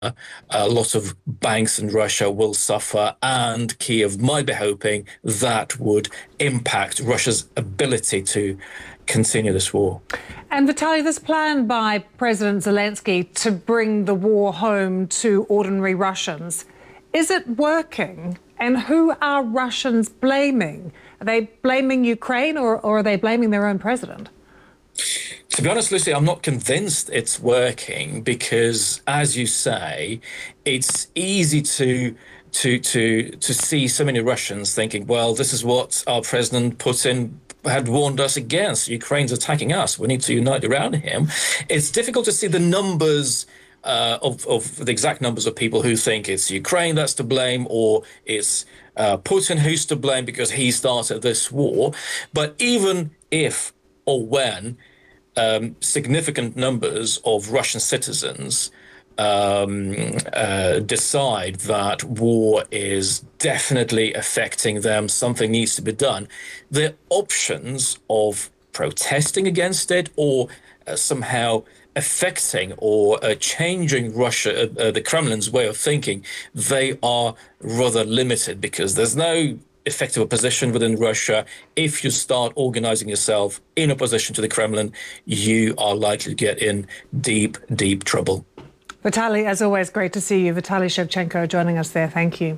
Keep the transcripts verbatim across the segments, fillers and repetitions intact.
a lot of banks in Russia will suffer, and Kiev might be hoping that would impact Russia's ability to continue this war. And Vitaly, this plan by President Zelensky to bring the war home to ordinary Russians, is it working? And who are Russians blaming? Are they blaming Ukraine, or, or are they blaming their own president? To be honest, Lucy, I'm not convinced it's working because, as you say, it's easy to to to to see so many Russians thinking, well, this is what our President Putin had warned us against. Ukraine's attacking us. We need to unite around him. It's difficult to see the numbers uh, of, of the exact numbers of people who think it's Ukraine that's to blame, or it's uh, Putin who's to blame because he started this war. But even if or when um, significant numbers of Russian citizens um, uh, decide that war is definitely affecting them, something needs to be done, the options of protesting against it or uh, somehow affecting or uh, changing Russia, uh, uh, the Kremlin's way of thinking, they are rather limited because there's no effective opposition within Russia. If you start organizing yourself in opposition to the Kremlin, you are likely to get in deep, deep trouble. Vitaly, as always, great to see you. Vitaly Shevchenko joining us there. Thank you.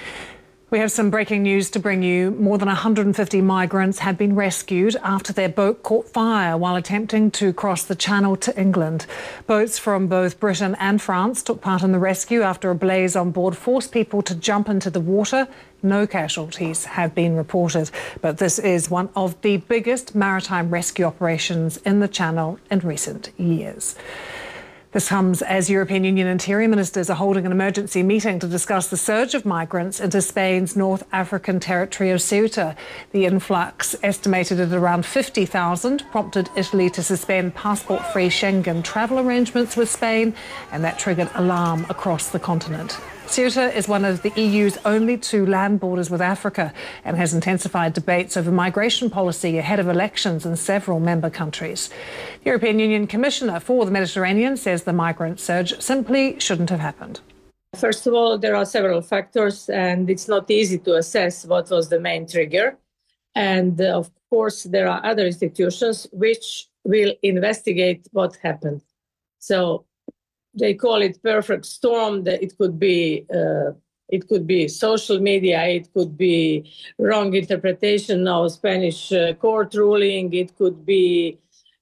We have some breaking news to bring you. More than one hundred fifty migrants have been rescued after their boat caught fire while attempting to cross the Channel to England. Boats from both Britain and France took part in the rescue after a blaze on board forced people to jump into the water. No casualties have been reported, but this is one of the biggest maritime rescue operations in the Channel in recent years. This comes as European Union interior ministers are holding an emergency meeting to discuss the surge of migrants into Spain's North African territory of Ceuta. The influx, estimated at around fifty thousand, prompted Italy to suspend passport-free Schengen travel arrangements with Spain, and that triggered alarm across the continent. Ceuta is one of the E U's only two land borders with Africa and has intensified debates over migration policy ahead of elections in several member countries. The European Union Commissioner for the Mediterranean says the migrant surge simply shouldn't have happened. First of all, there are several factors, and it's not easy to assess what was the main trigger. And uh, of course, there are other institutions which will investigate what happened. So they call it perfect storm. That it could be uh, it could be social media, it could be wrong interpretation of Spanish uh, court ruling, it could be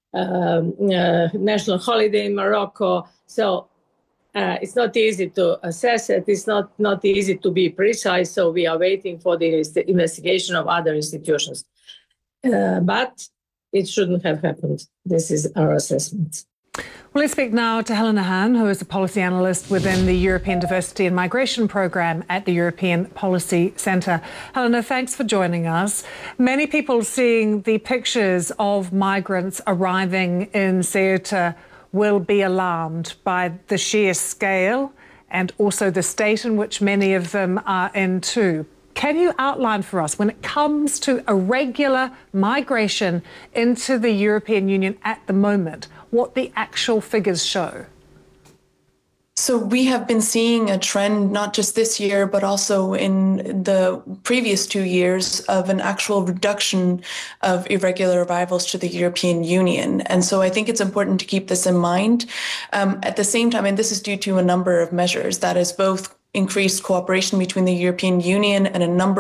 um, uh, national holiday in Morocco. So uh, it's not easy to assess it. It's not not easy to be precise. So we are waiting for the investigation of other institutions. Uh, but it shouldn't have happened. This is our assessment. Well, let's speak now to Helena Hahn, who is a policy analyst within the European Diversity and Migration Programme at the European Policy Centre. Helena, thanks for joining us. Many people seeing the pictures of migrants arriving in Ceuta will be alarmed by the sheer scale and also the state in which many of them are in too. Can you outline for us, when it comes to irregular migration into the European Union at the moment, what the actual figures show? So we have been seeing a trend, not just this year, but also in the previous two years, of an actual reduction of irregular arrivals to the European Union. And so I think it's important to keep this in mind. Um, at the same time, and this is due to a number of measures, that is both increased cooperation between the European Union and a number